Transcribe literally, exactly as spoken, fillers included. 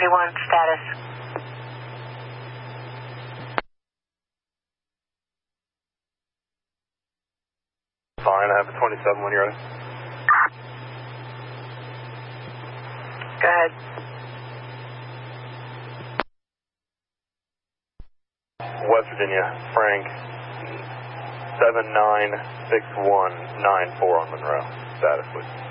thirty-one, status. Fine, I have a twenty-seven when you're ready. Go ahead. West Virginia, Frank, seven nine six one nine four on Monroe. Status, please.